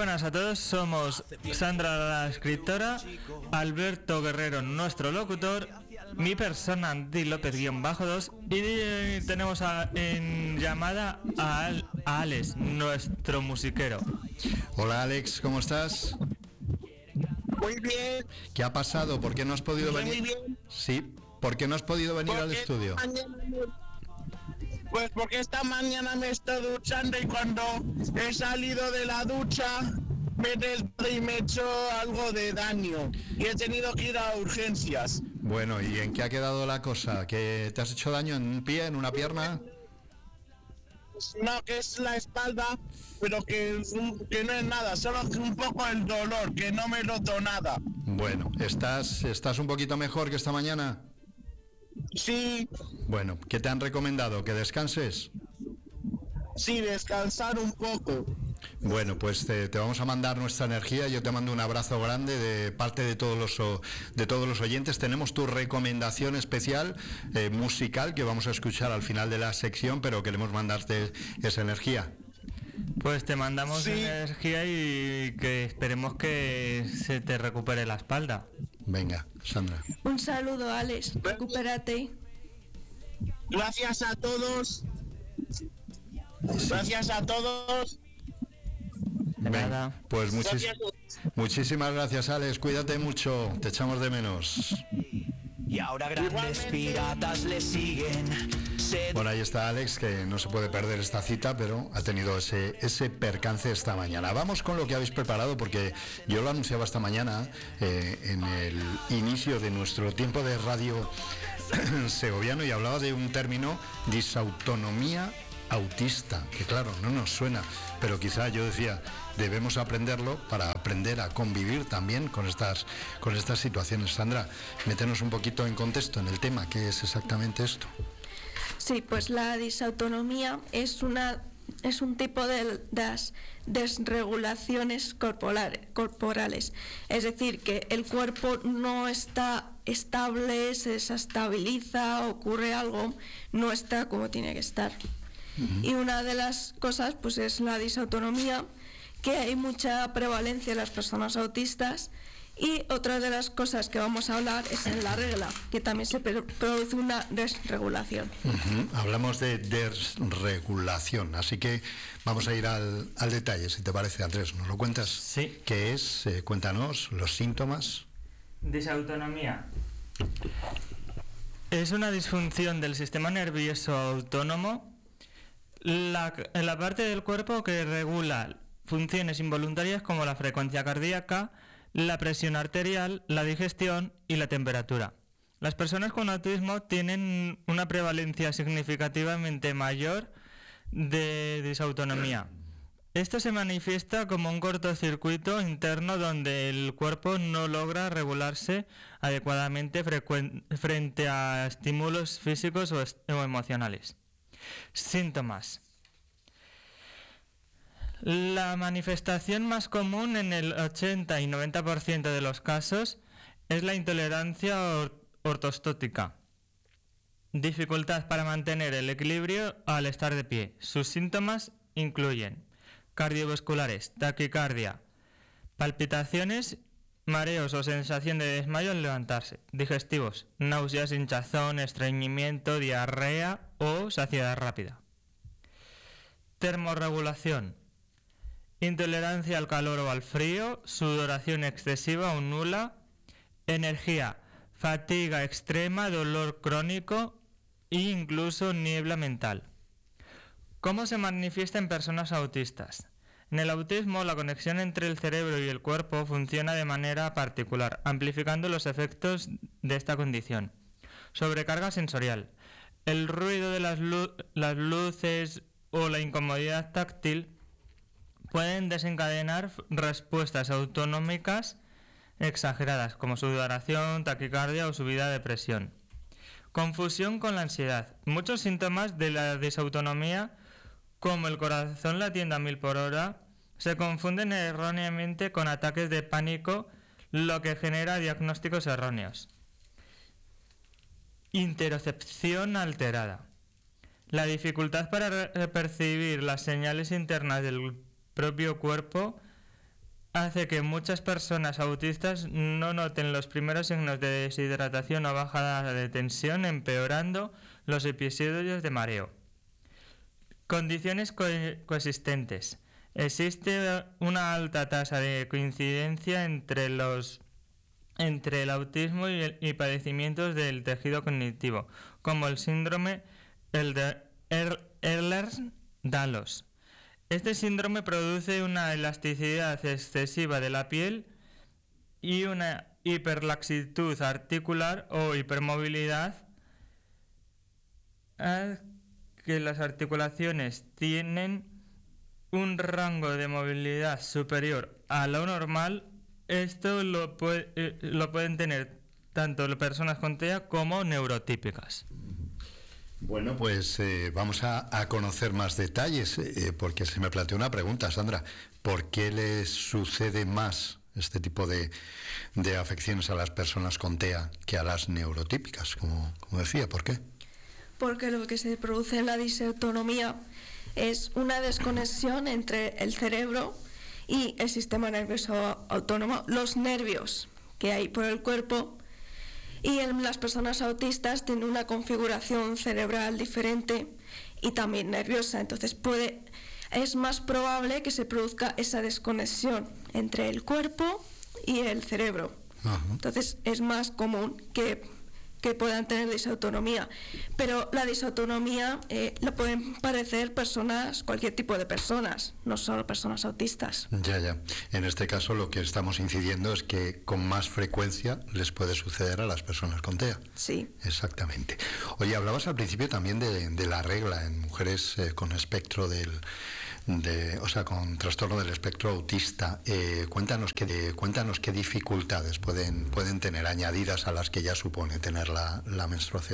buenas a todos, somos Sandra la escritora, Alberto Guerrero nuestro locutor, mi persona Andy López-2 y tenemos en llamada a Alex, nuestro musiquero. Hola Alex, ¿cómo estás? Muy bien. ¿Qué ha pasado? ¿Por qué no has podido venir? Muy bien. Sí, ¿por qué no has podido venir al estudio? Pues porque esta mañana me estoy duchando y cuando he salido de la ducha me desmadré y me he hecho algo de daño y he tenido que ir a urgencias. Bueno, ¿y en qué ha quedado la cosa? ¿Que te has hecho daño en un pie, en una pierna? No, que es la espalda, pero que no es nada, solo que un poco el dolor, que no me noto nada. Bueno, ¿estás un poquito mejor que esta mañana? Sí. Bueno, ¿qué te han recomendado? ¿Que descanses? Sí, descansar un poco. Bueno, pues te vamos a mandar nuestra energía. Yo te mando un abrazo grande de parte de todos los oyentes. Tenemos tu recomendación especial musical que vamos a escuchar al final de la sección, pero queremos mandarte esa energía. Pues te mandamos energía y que esperemos que se te recupere la espalda. Venga, Sandra. Un saludo, Alex. Recupérate. Gracias a todos. Gracias a todos. Venga, pues muchísimas gracias, Alex. Cuídate mucho. Te echamos de menos. Y ahora grandes piratas le siguen. Bueno, ahí está Alex, que no se puede perder esta cita, pero ha tenido ese percance esta mañana. Vamos con lo que habéis preparado, porque yo lo anunciaba esta mañana en el inicio de nuestro tiempo de radio segoviano y hablaba de un término, disautonomía autista, que claro, no nos suena, pero quizá yo decía, debemos aprenderlo para aprender a convivir también con estas situaciones. Sandra, métenos un poquito en contexto en el tema, ¿qué es exactamente esto? Sí, pues la disautonomía es un tipo de desregulaciones corporales, es decir, que el cuerpo no está estable, se desestabiliza, ocurre algo, no está como tiene que estar. Uh-huh. Y una de las cosas pues es la disautonomía, que hay mucha prevalencia en las personas autistas. Y otra de las cosas que vamos a hablar es en la regla, que también se produce una desregulación. Uh-huh. Hablamos de desregulación, así que vamos a ir al detalle, si te parece, Andrés. ¿Nos lo cuentas? Sí. ¿Qué es? Cuéntanos los síntomas. Disautonomía. Es una disfunción del sistema nervioso autónomo, la parte del cuerpo que regula funciones involuntarias como la frecuencia cardíaca, la presión arterial, la digestión y la temperatura. Las personas con autismo tienen una prevalencia significativamente mayor de disautonomía. Esto se manifiesta como un cortocircuito interno donde el cuerpo no logra regularse adecuadamente frente a estímulos físicos o emocionales. Síntomas. La manifestación más común en el 80 y 90% de los casos es la intolerancia ortostática. Dificultad para mantener el equilibrio al estar de pie. Sus síntomas incluyen cardiovasculares, taquicardia, palpitaciones, mareos o sensación de desmayo al levantarse. Digestivos, náuseas, hinchazón, estreñimiento, diarrea o saciedad rápida. Termorregulación. Intolerancia al calor o al frío, sudoración excesiva o nula, energía, fatiga extrema, dolor crónico e incluso niebla mental. ¿Cómo se manifiesta en personas autistas? En el autismo, la conexión entre el cerebro y el cuerpo funciona de manera particular, amplificando los efectos de esta condición. Sobrecarga sensorial. El ruido de las luces o la incomodidad táctil pueden desencadenar respuestas autonómicas exageradas, como sudoración, taquicardia o subida de presión. Confusión con la ansiedad. Muchos síntomas de la disautonomía, como el corazón latiendo a 1000 por hora, se confunden erróneamente con ataques de pánico, lo que genera diagnósticos erróneos. Interocepción alterada. La dificultad para percibir las señales internas del propio cuerpo hace que muchas personas autistas no noten los primeros signos de deshidratación o bajada de tensión, empeorando los episodios de mareo. Condiciones coexistentes. Existe una alta tasa de coincidencia entre el autismo y padecimientos del tejido cognitivo, como el síndrome Ehlers-Danlos. Este síndrome produce una elasticidad excesiva de la piel y una hiperlaxitud articular o hipermovilidad, que las articulaciones tienen un rango de movilidad superior a lo normal. Esto lo pueden tener tanto personas con TEA como neurotípicas. Bueno, pues vamos a conocer más detalles, porque se me planteó una pregunta, Sandra. ¿Por qué les sucede más este tipo de afecciones a las personas con TEA que a las neurotípicas? Como decía, ¿por qué? Porque lo que se produce en la disautonomía es una desconexión entre el cerebro y el sistema nervioso autónomo, los nervios que hay por el cuerpo. Y en las personas autistas tienen una configuración cerebral diferente y también nerviosa. Entonces es más probable que se produzca esa desconexión entre el cuerpo y el cerebro. Ajá. Entonces es más común que puedan tener disautonomía. Pero la disautonomía la pueden padecer cualquier tipo de personas, no solo personas autistas. Ya. En este caso lo que estamos incidiendo es que con más frecuencia les puede suceder a las personas con TEA. Sí. Exactamente. Oye, hablabas al principio también de la regla en mujeres con espectro con trastorno del espectro autista. Cuéntanos qué dificultades pueden tener añadidas a las que ya supone tener la menstruación.